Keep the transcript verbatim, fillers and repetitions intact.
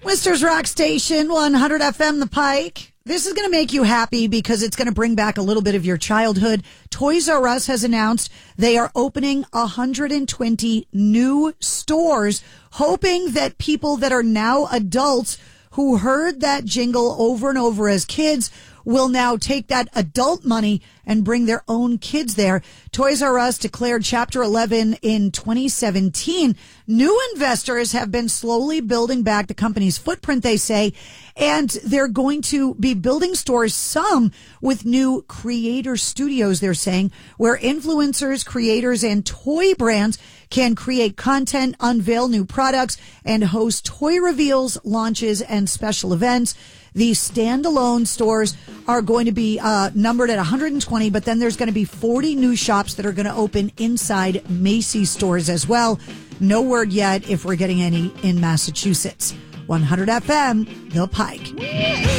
Mister's Rock Station, one hundred F M The Pike. This is going to make you happy because it's going to bring back a little bit of your childhood. Toys R Us has announced they are opening one hundred twenty new stores, hoping that people that are now adults who heard that jingle over and over as kids will now take that adult money and bring their own kids there. Toys R Us declared Chapter eleven in twenty seventeen. New investors have been slowly building back the company's footprint, they say, and they're going to be building stores, some with new creator studios, they're saying, where influencers, creators, and toy brands can create content, unveil new products, and host toy reveals, launches, and special events. The standalone stores are going to be uh, numbered at one hundred twenty, but then there's going to be forty new shops that are going to open inside Macy's stores as well. No word yet if we're getting any in Massachusetts. one hundred F M, The Pike.